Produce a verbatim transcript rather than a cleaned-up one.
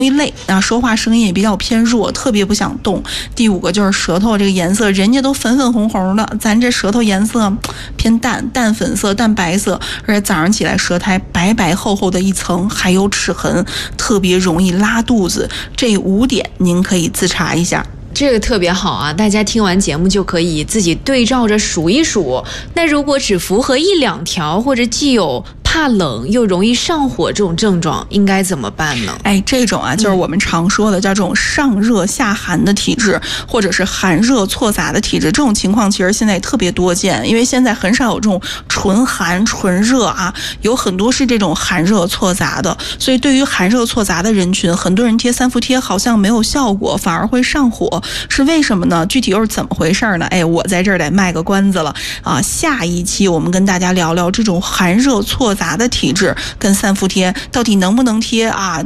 易累啊，说话声音也比较偏弱，特别不想动。第五个就是舌头这个颜色，人家都粉粉红红的，咱这舌头颜色偏淡，淡粉色、淡白色，而且早上起来舌苔白白厚厚的一层，还有齿痕，特别容易拉肚子。这五点您可以自查一下。 这个特别好啊，大家听完节目就可以自己对照着数一数。那如果只符合一两条，或者既有怕冷又容易上火这种症状，应该怎么办呢？ 哎，这种啊，就是我们常说的叫这种上热下寒的体质，或者是寒热错杂的体质。这种情况其实现在也特别多见，因为现在很少有这种纯寒纯热啊，有很多是这种寒热错杂的。所以对于寒热错杂的人群，很多人贴三伏贴好像没有效果，反而会上火，是为什么呢？具体又是怎么回事呢？哎，我在这儿得卖个关子了啊！下一期我们跟大家聊聊这种寒热错杂的体质跟三伏贴到底能不能贴啊？